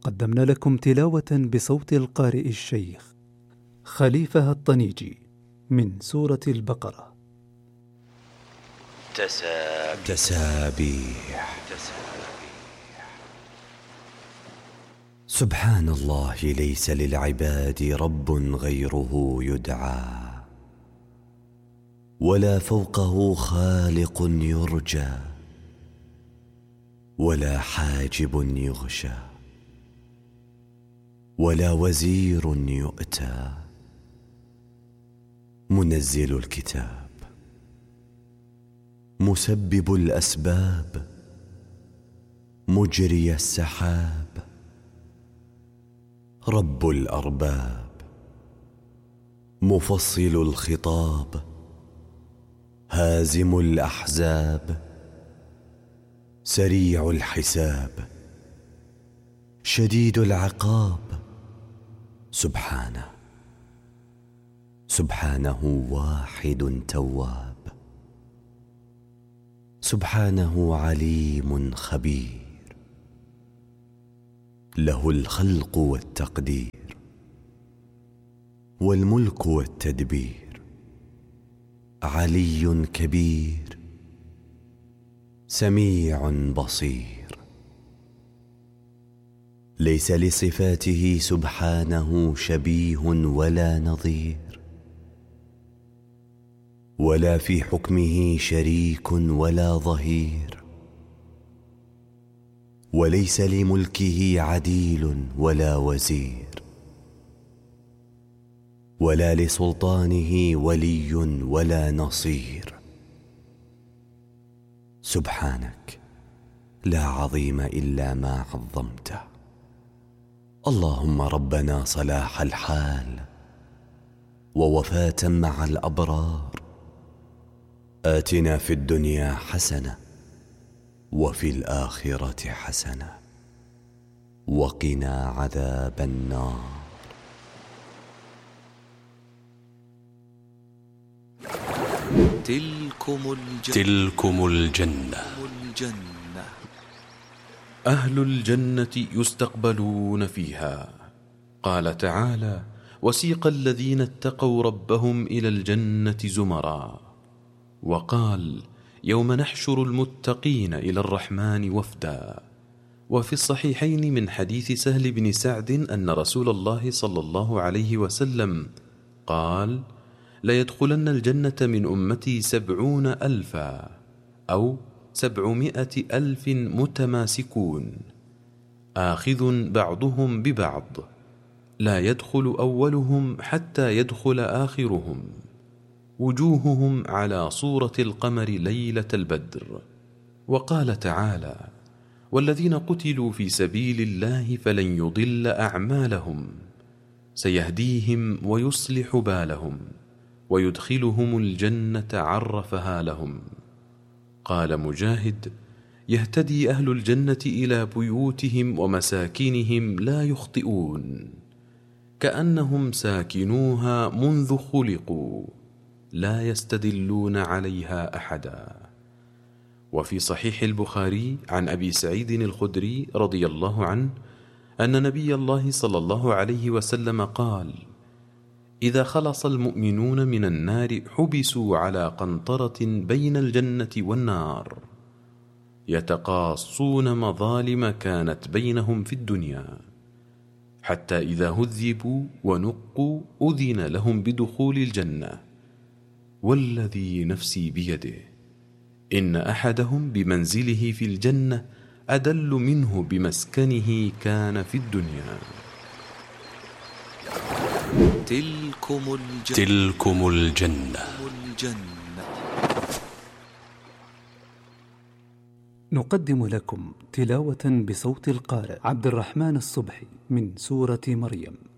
قدمنا لكم تلاوة بصوت القارئ الشيخ خليفة الطنيجي من سورة البقرة. تسابيح. سبحان الله ليس للعباد رب غيره يدعى، ولا فوقه خالق يرجى، ولا حاجب يغشى، ولا وزير يؤتى. منزل الكتاب، مسبب الأسباب، مجري السحاب، رب الأرباب، مفصل الخطاب، هازم الأحزاب، سريع الحساب، شديد العقاب. سبحانه واحد تواب، سبحانه عليم خبير، له الخلق والتقدير، والملك والتدبير، علي كبير، سميع بصير. ليس لصفاته سبحانه شبيه ولا نظير، ولا في حكمه شريك ولا ظهير، وليس لملكه عديل ولا وزير، ولا لسلطانه ولي ولا نصير. سبحانك لا عظيم إلا ما عظمته. اللهم ربنا صلاح الحال ووفاة مع الأبرار، آتنا في الدنيا حسنة وفي الآخرة حسنة وقنا عذاب النار. تلكم الجنة. أهل الجنة يستقبلون فيها. قال تعالى: وسيق الذين اتقوا ربهم إلى الجنة زمرا. وقال: يوم نحشر المتقين إلى الرحمن وفدا. وفي الصحيحين من حديث سهل بن سعد أن رسول الله صلى الله عليه وسلم قال: ليدخلن الجنة من أمتي 70,000 أو 700,000 متماسكون، آخذ بعضهم ببعض، لا يدخل أولهم حتى يدخل آخرهم، وجوههم على صورة القمر ليلة البدر. وقال تعالى: والذين قتلوا في سبيل الله فلن يضل أعمالهم، سيهديهم ويصلح بالهم ويدخلهم الجنة عرفها لهم. قال مجاهد: يهتدي أهل الجنة إلى بيوتهم ومساكنهم لا يخطئون، كأنهم ساكنوها منذ خلقوا، لا يستدلون عليها أحدا. وفي صحيح البخاري عن أبي سعيد الخدري رضي الله عنه أن نبي الله صلى الله عليه وسلم قال: إذا خلص المؤمنون من النار حبسوا على قنطرة بين الجنة والنار، يتقاصون مظالم كانت بينهم في الدنيا، حتى إذا هذبوا ونقوا أذن لهم بدخول الجنة. والذي نفسي بيده إن أحدهم بمنزله في الجنة أدل منه بمسكنه كان في الدنيا. تلكم الجنة. نقدم لكم تلاوة بصوت القارئ عبد الرحمن الصبحي من سورة مريم.